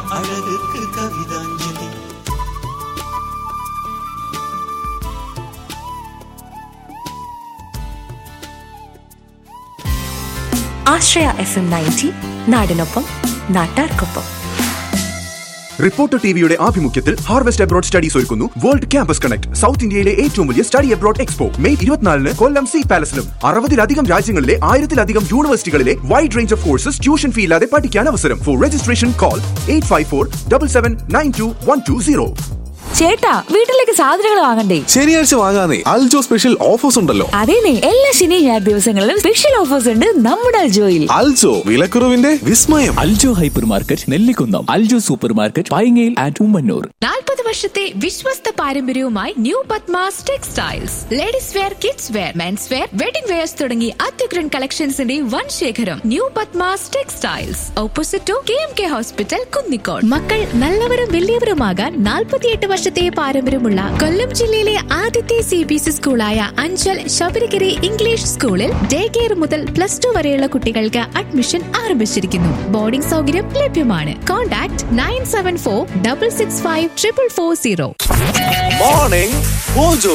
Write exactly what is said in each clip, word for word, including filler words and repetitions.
அழகுக்கு கவிதாஞ்சலி. ആശ്രയ F M ninety നാടിനൊപ്പം നാട്ടാർക്കൊപ്പം. റിപ്പോർട്ടർ ടിവിയുടെ ആഭിമുഖ്യത്തിൽ ഹാർവെസ്റ്റ് അബ്രോഡ് സ്റ്റഡീസ് ഒരുക്കുന്നു വേൾഡ് ക്യാമ്പസ് കണക്ട്, സൗത്ത് ഇന്ത്യയിലെ ഏറ്റവും വലിയ സ്റ്റഡി അബ്രോഡ് എക്സ്പോ. മെയ് ഇരുപത്തിനാലിന് കൊല്ലം സീ പാലസിലും അറുപതിലധികം രാജ്യങ്ങളിലെ ആയിരത്തിലധികം യൂണിവേഴ്സിറ്റികളിലെ wide range of courses tuition fee ഇല്ലാതെ പഠിക്കാൻ അവസരം. Four registration call eight five four double seven nine to one two zero. ചേട്ടാ, വീട്ടിലേക്ക് സാധനങ്ങൾ വാങ്ങണ്ടേ? ശനിയാഴ്ച വാങ്ങാനേ അൽജോ സ്പെഷ്യൽ ഓഫേഴ്സ് ഉണ്ടല്ലോ. അതേനെ, എല്ലാ ശനി ഞായർ ദിവസങ്ങളിലും സ്പെഷ്യൽ ഓഫേഴ്സ് ഉണ്ട് നമ്മുടെ അൽജോയിൽ. അൽജോ, വിലക്കുറവിന്റെ വിസ്മയം. Aljo hyper market, Nellikunnam. Aljo super market, പൈങ്ങയിൽ and Ummannoor. നാൽപ്പത് വർഷത്തെ വിശ്വസ്ത പാരമ്പര്യവുമായി new Padmas textiles. Ladies wear, kids wear, men's wear, wedding wears തുടങ്ങി അത്യുഗ്രൻ കളക്ഷൻസിന്റെ വൻ ശേഖരം. New Padmas textiles, opposite to K M K hospital, Kunnicode. മക്കൾ നല്ലവരും വലിയവരുമാകാൻ നാൽപ്പത്തിയെട്ട് വർഷത്തെ പാരമ്പര്യമുള്ള കൊല്ലം ജില്ലയിലെ ആദ്യത്തെ C B S E സ്കൂളായ Anchal Sabarigiri English സ്കൂളിൽ ഡേ കെയർ മുതൽ പ്ലസ് ടു വരെയുള്ള കുട്ടികൾക്ക് അഡ്മിഷൻ ആരംഭിച്ചിരിക്കുന്നു. ബോർഡിംഗ് സൗകര്യം ലഭ്യമാണ്. Contact nine seven four double six five triple four zero. Morning mojo.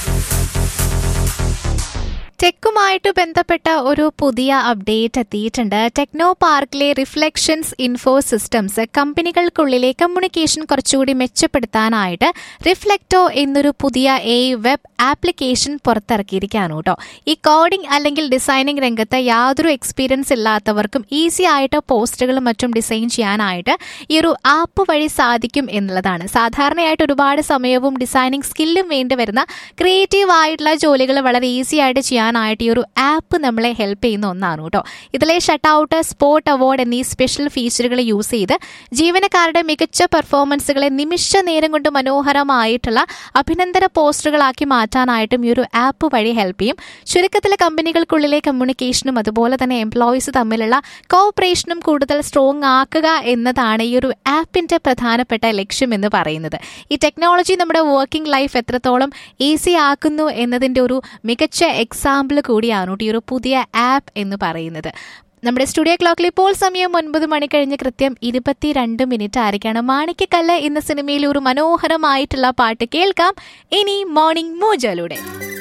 ടെക്കുമായിട്ട് ബന്ധപ്പെട്ട ഒരു പുതിയ അപ്ഡേറ്റ് എത്തിയിട്ടുണ്ട്. ടെക്നോ പാർക്കിലെ റിഫ്ലക്ഷൻസ് ഇൻഫോ സിസ്റ്റംസ് കമ്പനികൾക്കുള്ളിലെ കമ്മ്യൂണിക്കേഷൻ കുറച്ചുകൂടി മെച്ചപ്പെടുത്താനായിട്ട് റിഫ്ലെക്റ്റോ എന്നൊരു പുതിയ എ വെബ് ആപ്ലിക്കേഷൻ പുറത്തിറക്കിയിരിക്കുകയാണ് കേട്ടോ. ഈ കോഡിംഗ് അല്ലെങ്കിൽ ഡിസൈനിങ് രംഗത്ത് യാതൊരു എക്സ്പീരിയൻസ് ഇല്ലാത്തവർക്കും ഈസി ആയിട്ട് പോസ്റ്ററുകളും മറ്റും ഡിസൈൻ ചെയ്യാനായിട്ട് ഈ ഒരു ആപ്പ് വഴി സാധിക്കും എന്നുള്ളതാണ്. സാധാരണയായിട്ട് ഒരുപാട് സമയവും ഡിസൈനിങ് സ്കില്ലും വേണ്ടി വരുന്ന ക്രിയേറ്റീവ് ആയിട്ടുള്ള ജോലികൾ വളരെ ഈസി ആയിട്ട് ചെയ്യാൻ ായിട്ട് ഈ ഒരു ആപ്പ് നമ്മളെ ഹെൽപ്പ് ചെയ്യുന്ന ഒന്നാണ് കേട്ടോ. ഇതിലെ ഷട്ട് ഔട്ട്, സ്പോട്ട് അവാർഡ് എന്നീ സ്പെഷ്യൽ ഫീച്ചറുകൾ യൂസ് ചെയ്ത് ജീവനക്കാരുടെ മികച്ച പെർഫോമൻസുകളെ നിമിഷ നേരം കൊണ്ട് മനോഹരമായിട്ടുള്ള അഭിനന്ദന പോസ്റ്ററുകളാക്കി മാറ്റാനായിട്ടും ഈ ഒരു ആപ്പ് വഴി ഹെൽപ്പ് ചെയ്യും. ചുരുക്കത്തിൽ കമ്പനികൾക്കുള്ളിലെ കമ്മ്യൂണിക്കേഷനും അതുപോലെ തന്നെ എംപ്ലോയീസ് തമ്മിലുള്ള കോഓപ്പറേഷനും കൂടുതൽ സ്ട്രോങ് ആക്കുക എന്നതാണ് ഈ ഒരു ആപ്പിന്റെ പ്രധാനപ്പെട്ട ലക്ഷ്യം എന്ന് പറയുന്നത്. ഈ ടെക്നോളജി നമ്മുടെ വർക്കിംഗ് ലൈഫ് എത്രത്തോളം ഈസി ആക്കുന്നു എന്നതിൻ്റെ ഒരു മികച്ച എക്സാമ്പിൾ കൂടിയാണ് ഈ ഒരു പുതിയ ആപ്പ് എന്ന് പറയുന്നത്. നമ്മുടെ സ്റ്റുഡിയോ ക്ലോക്കിൽ ഇപ്പോൾ സമയം ഒൻപത് മണി കഴിഞ്ഞ് കൃത്യം ഇരുപത്തിരണ്ട് മിനിറ്റ് ആയിരിക്കാണ്. മാണിക്കക്കല്ല് എന്ന സിനിമയിൽ ഒരു മനോഹരമായിട്ടുള്ള പാട്ട് കേൾക്കാം ഇനി മോർണിംഗ് മോജോയിലൂടെ.